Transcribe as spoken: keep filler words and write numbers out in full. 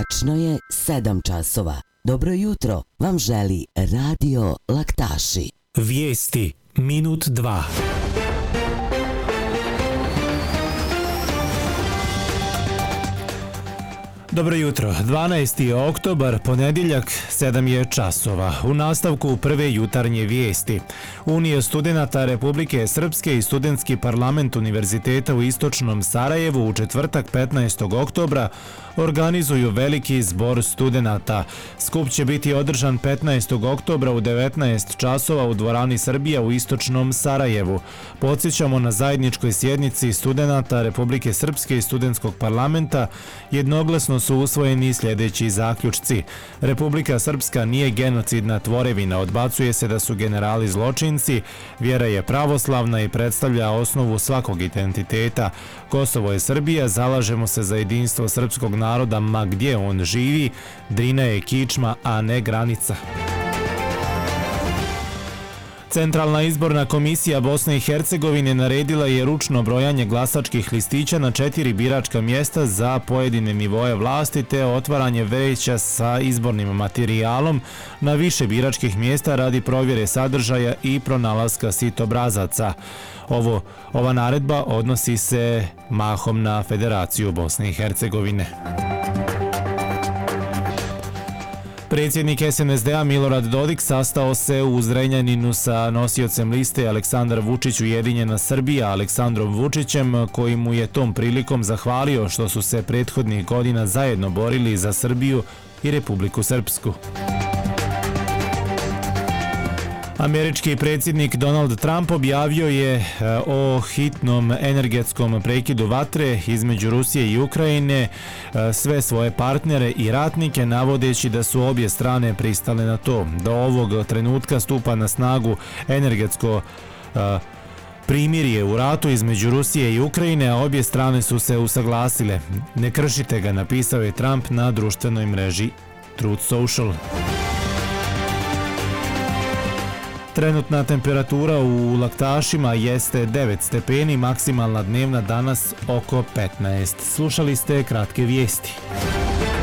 Tačno je sedam časova. Dobro jutro vam želi Radio Laktaši. Vijesti minut dva. Dobro jutro, dvanaesti oktobar, ponedjeljak, sedam je časova. U nastavku prve jutarnje vijesti. Unija studenata Republike Srpske i Studentski parlament Univerziteta u Istočnom Sarajevu u četvrtak petnaestog oktobra organizuju veliki zbor studenata. Skup će biti održan petnaestog oktobra u devetnaest časova u dvorani Srbija u Istočnom Sarajevu. Podsjećamo, na zajedničkoj sjednici studenata Republike Srpske i Studentskog parlamenta jednoglasno su usvojeni sljedeći zaključci. Republika Srpska nije genocidna tvorevina, odbacuje se da su generali zločinci, vjera je pravoslavna i predstavlja osnovu svakog identiteta. Kosovo je Srbija, zalažemo se za jedinstvo srpskog naroda ma gdje on živi, Drina je kičma, a ne granica. Centralna izborna komisija Bosne i Hercegovine naredila je ručno brojanje glasačkih listića na četiri biračka mjesta za pojedine nivoje vlasti te otvaranje vreća sa izbornim materijalom na više biračkih mjesta radi provjere sadržaja i pronalaska sitobrazaca. Ovo, ova naredba odnosi se mahom na Federaciju Bosne i Hercegovine. Predsjednik es en es de a Milorad Dodik sastao se u Zrenjaninu sa nosiocem liste Aleksandar Vučić Ujedinjena Srbija Aleksandrom Vučićem, koji mu je tom prilikom zahvalio što su se prethodnih godina zajedno borili za Srbiju i Republiku Srpsku. Američki predsjednik Donald Trump objavio je o hitnom energetskom prekidu vatre između Rusije i Ukrajine sve svoje partnere i ratnike, navodeći da su obje strane pristale na to. Do ovog trenutka stupa na snagu energetsko primirje u ratu između Rusije i Ukrajine, a obje strane su se usaglasile. Ne kršite ga, napisao je Trump na društvenoj mreži Truth Social. Trenutna temperatura u Laktašima jeste devet stepeni, maksimalna dnevna danas oko petnaest. Slušali ste kratke vijesti.